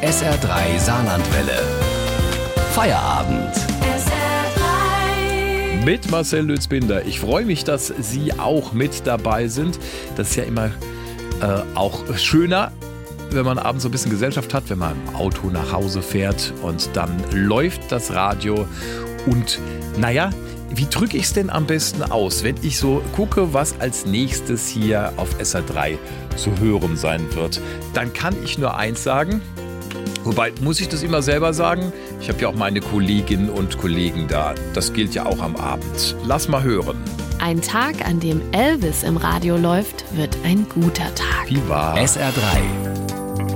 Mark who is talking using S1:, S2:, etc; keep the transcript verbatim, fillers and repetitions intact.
S1: S R drei Saarlandwelle. Feierabend.
S2: Mit Marcel Lützbinder. Ich freue mich, dass Sie auch mit dabei sind. Das ist ja immer äh, auch schöner, wenn man abends so ein bisschen Gesellschaft hat, wenn man im Auto nach Hause fährt und dann läuft das Radio. Und naja, wie drücke ich es denn am besten aus, wenn ich so gucke, was als nächstes hier auf S R drei zu hören sein wird? Dann kann ich nur eins sagen. Wobei, muss ich das immer selber sagen? Ich habe ja auch meine Kolleginnen und Kollegen da. Das gilt ja auch am Abend. Lass mal hören.
S3: Ein Tag, an dem Elvis im Radio läuft, wird ein guter Tag.
S2: Wie war?
S1: S R drei.